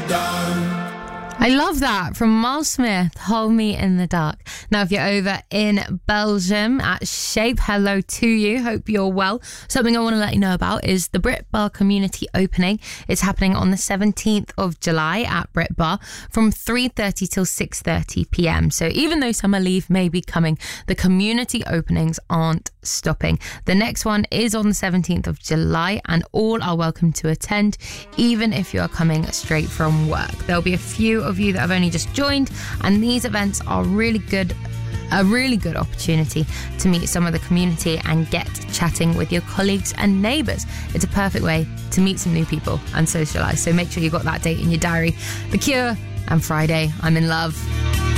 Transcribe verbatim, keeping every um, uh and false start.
dark. I love that from Miles Smith, Hold Me in the Dark. Now, if you're over in Belgium at Shape, hello to you. Hope you're well. Something I want to let you know about is the Brit Bar community opening. It's happening on the seventeenth of July at Brit Bar from three thirty till six thirty p.m. So even though summer leave may be coming, the community openings aren't stopping. The next one is on the seventeenth of July and all are welcome to attend, even if you are coming straight from work. There'll be a few of you that have only just joined, and these events are really good a really good opportunity to meet some of the community and get chatting with your colleagues and neighbours. It's a perfect way to meet some new people and socialise, so make sure you've got that date in your diary. The Cure and Friday, I'm in Love.